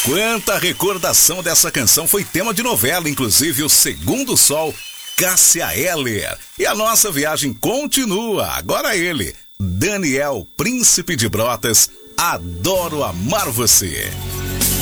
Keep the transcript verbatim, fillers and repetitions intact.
Quanta recordação dessa canção, foi tema de novela, inclusive O Segundo Sol, Cássia Eller. E a nossa viagem continua, agora ele, Daniel, Príncipe de Brotas, Adoro Amar Você.